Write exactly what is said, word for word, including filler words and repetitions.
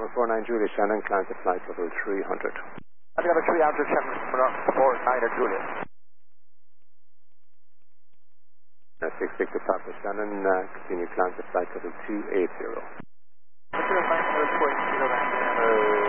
four nine Juliet, Shannon, climb to flight level three hundred. I think I have a three hundred, Shannon, four nine Juliet. Uh, six six to Papa Shannon, uh, continue climb to flight level two eighty. Consider flight level two eighty,